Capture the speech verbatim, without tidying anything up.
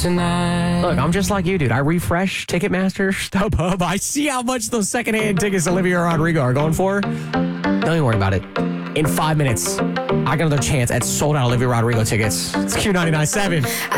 tonight. Look, I'm just like you, dude. I refresh Ticketmaster, StubHub. I see how much those secondhand tickets Olivia Rodrigo are going for. Don't even worry about it. In five minutes, I got another chance at sold-out Olivia Rodrigo tickets. It's Q ninety-nine point seven.